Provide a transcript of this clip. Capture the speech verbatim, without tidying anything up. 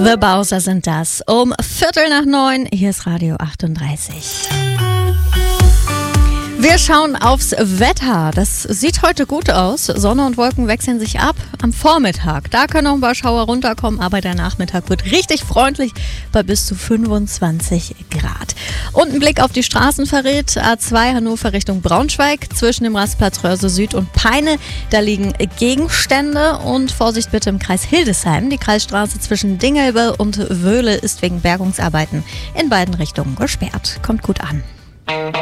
The Bowser sind das. Um Viertel nach neun, hier ist Radio achtunddreißig. Wir schauen aufs Wetter. Das sieht heute gut aus. Sonne und Wolken wechseln sich ab am Vormittag. Da können noch ein paar Schauer runterkommen, aber der Nachmittag wird richtig freundlich bei bis zu fünfundzwanzig Grad. Und ein Blick auf die Straßen verrät: A zwei Hannover Richtung Braunschweig zwischen dem Rastplatz Röhrse Süd und Peine. Da liegen Gegenstände und Vorsicht bitte im Kreis Hildesheim. Die Kreisstraße zwischen Dingelbe und Wöhle ist wegen Bergungsarbeiten in beiden Richtungen gesperrt. Kommt gut an.